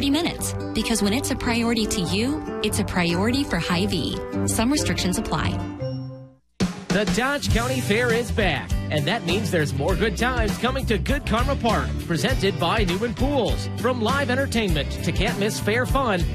30 minutes. Because when it's a priority to you, it's a priority for Hy-Vee. Some restrictions apply. The Dodge County Fair is back, and that means there's more good times coming to Good Karma Park, presented by Newman Pools. From live entertainment to can't-miss fair fun,